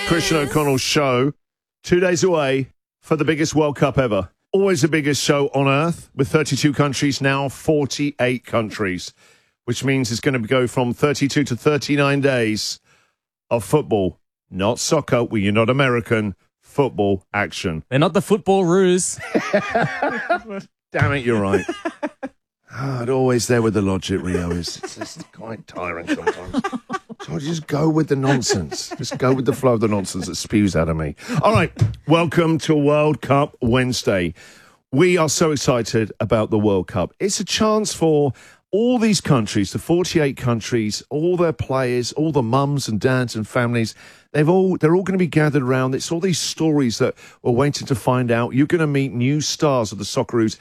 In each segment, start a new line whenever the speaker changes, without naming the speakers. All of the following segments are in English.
Christian O'Connell Show. 2 days away for the biggest World Cup ever. Always the biggest show on earth, with 32 countries, now 48 countries, which means it's going to go from 32 to 39 days of football, not soccer, where you're not American, football action.
They're not the football ruse.
Damn it, you're right. It's always there with the logic, Rio. It's just quite tiring sometimes. So I just go with the nonsense. Just go with the flow of the nonsense that spews out of me. All right, welcome to World Cup Wednesday. We are so excited about the World Cup. It's a chance for all these countries, the 48 countries, all their players, all the mums and dads and families, they're all going to be gathered around. It's all these stories that we're waiting to find out. You're going to meet new stars of the Socceroos.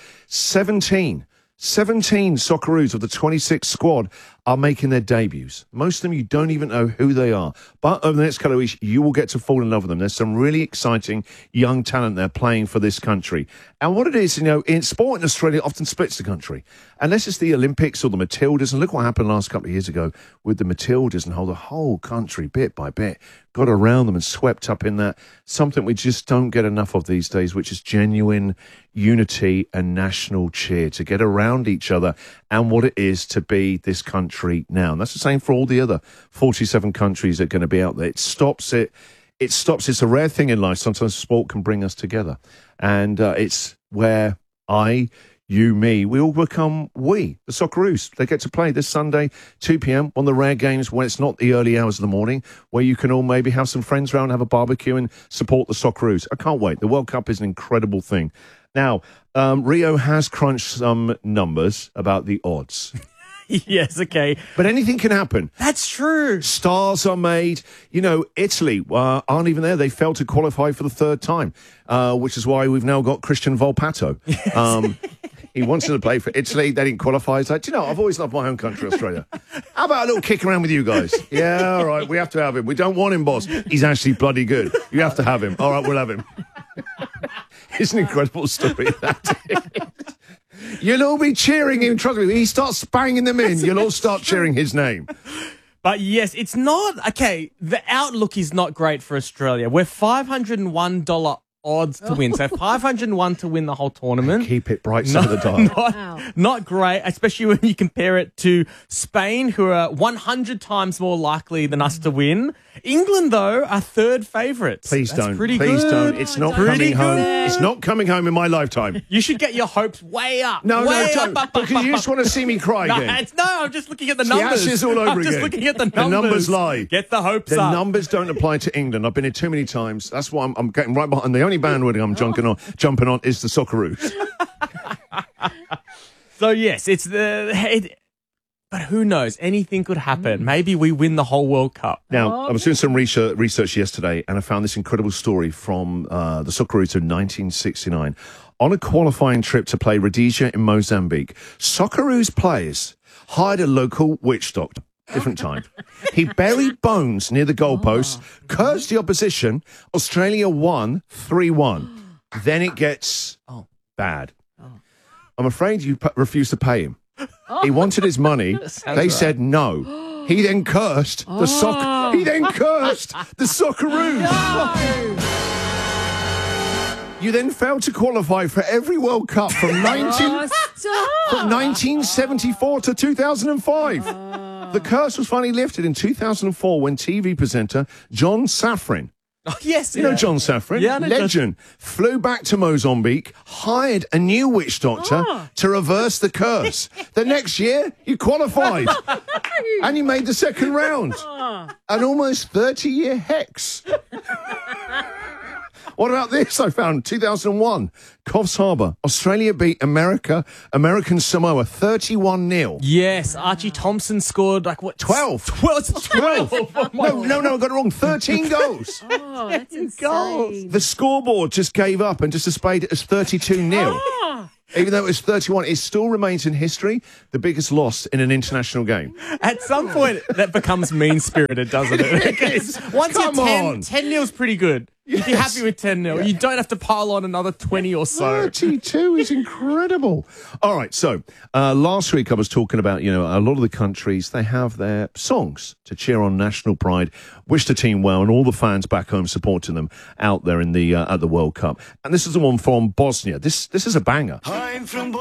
17 Socceroos of the 26 squad are making their debuts. Most of them, you don't even know who they are. But over the next couple of weeks, you will get to fall in love with them. There's some really exciting young talent there playing for this country. And what it is, in sport in Australia, it often splits the country. Unless it's the Olympics or the Matildas. And look what happened last couple of years ago with the Matildas and how the whole country, bit by bit, got around them and swept up in that. Something we just don't get enough of these days, which is genuine unity and national cheer, to get around each other and what it is to be this country now. And that's the same for all the other 47 countries that are going to be out there. It stops. It's a rare thing in life. Sometimes sport can bring us together. And it's where you, me, we all become we, the Socceroos. They get to play this Sunday, 2 p.m, one of the rare games when it's not the early hours of the morning, where you can all maybe have some friends around, have a barbecue and support the Socceroos. I can't wait. The World Cup is an incredible thing. Now, Rio has crunched some numbers about the odds.
Yes, okay.
But anything can happen.
That's true.
Stars are made. Italy aren't even there. They failed to qualify for the third time, which is why we've now got Christian Volpato. Yes. He wanted to play for Italy. They didn't qualify. He's like, I've always loved my home country, Australia. How about a little kick around with you guys? Yeah, all right, we have to have him. We don't want him, boss. He's actually bloody good. You have to have him. All right, we'll have him. It's an incredible story, that is. You'll all be cheering him. Trust me, he starts banging them in. You'll all start cheering his name.
But yes, it's not... Okay, the outlook is not great for Australia. We're $501 odds to win. So 501 to win the whole tournament.
Keep it bright side of the dial.
Not great, especially when you compare it to Spain, who are 100 times more likely than us to win. England, though, are third favourites.
Please
That's
don't.
Pretty
Please
good.
don't. It's not coming home. It's not coming home in my lifetime.
You should get your hopes way up.
No,
don't.
Because you just want to see me cry again.
No, I'm just looking at the numbers.
The ashes all over
I'm
again.
just looking at the numbers.
The numbers lie.
Get the hopes
up.
up.
The numbers don't apply to England. I've been here too many times. That's why I'm getting right behind. The only bandwagon I'm jumping on is the Socceroos.
So, yes, it's but who knows? Anything could happen. Maybe we win the whole World Cup.
Now, I was doing some research yesterday, and I found this incredible story from the Socceroos in 1969. On a qualifying trip to play Rhodesia in Mozambique, Socceroos players hired a local witch doctor. Different time. He buried bones near the goalposts, cursed the opposition. Australia won 3-1. Then it gets bad. I'm afraid you refused to pay him. He wanted his money. They said no. He then cursed the Socceroos.
No.
You then failed to qualify for every World Cup from 1974 to 2005. The curse was finally lifted in 2004 when TV presenter John Safran,
yes,
you know John Safran, legend, flew back to Mozambique, hired a new witch doctor to reverse the curse. The next year, he qualified, and he made the second round. An almost 30-year hex. What about this? I found 2001, Coffs Harbour. Australia beat American Samoa 31-0.
Yes, Archie Thompson scored
12. 12. No, I got it wrong. 13 goals.
Oh, that's insane.
Goals.
The scoreboard just gave up and just displayed it as 32-0. Even though it was 31, it still remains in history the biggest loss in an international game.
At some point, that becomes mean-spirited, doesn't it?
It is.
Once
Come
you're
on.
10-0's pretty good. You'd be happy with 10-0. You don't have to pile on another 20 or so.
32 is incredible. All right, so last week I was talking about, a lot of the countries, they have their songs to cheer on national pride, wish the team well, and all the fans back home supporting them out there in the at the World Cup. And this is the one from Bosnia. This is a banger.